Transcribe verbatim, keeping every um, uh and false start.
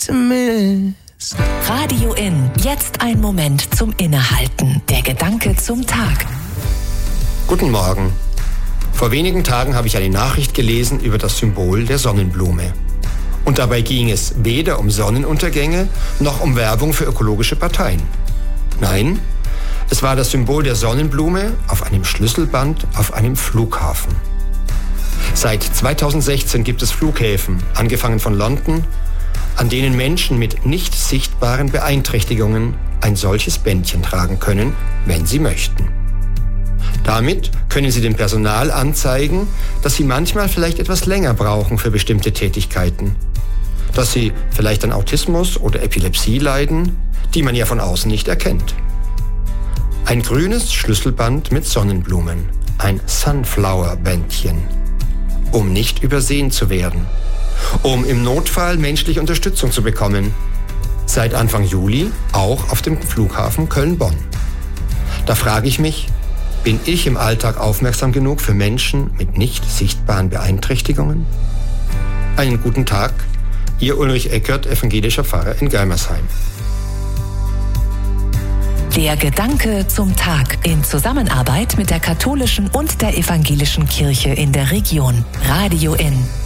to miss. Radio In. Jetzt ein Moment zum Innehalten. Der Gedanke zum Tag. Guten Morgen. Vor wenigen Tagen habe ich eine Nachricht gelesen über das Symbol der Sonnenblume. Und dabei ging es weder um Sonnenuntergänge noch um Werbung für ökologische Parteien. Nein, es war das Symbol der Sonnenblume auf einem Schlüsselband auf einem Flughafen. Seit zweitausendsechzehn gibt es Flughäfen, angefangen von London, an denen Menschen mit nicht sichtbaren Beeinträchtigungen ein solches Bändchen tragen können, wenn sie möchten. Damit können sie dem Personal anzeigen, dass sie manchmal vielleicht etwas länger brauchen für bestimmte Tätigkeiten, dass sie vielleicht an Autismus oder Epilepsie leiden, die man ja von außen nicht erkennt. Ein grünes Schlüsselband mit Sonnenblumen, ein Sunflower-Bändchen, um nicht übersehen zu werden, um im Notfall menschliche Unterstützung zu bekommen. Seit Anfang Juli auch auf dem Flughafen Köln-Bonn. Da frage ich mich, bin ich im Alltag aufmerksam genug für Menschen mit nicht sichtbaren Beeinträchtigungen? Einen guten Tag, Ihr Ulrich Eckert, evangelischer Pfarrer in Geimersheim. Der Gedanke zum Tag in Zusammenarbeit mit der katholischen und der evangelischen Kirche in der Region. Radio In.